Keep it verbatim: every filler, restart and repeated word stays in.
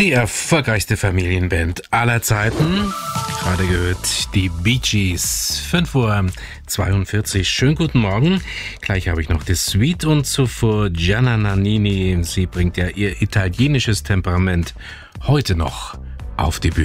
Die erfolgreichste Familienband aller Zeiten. Gerade gehört die Bee Gees. fünf Uhr zweiundvierzig. Schönen guten Morgen. Gleich habe ich noch das Sweet und zuvor Gianna Nannini. Sie bringt ja ihr italienisches Temperament heute noch auf die Bühne.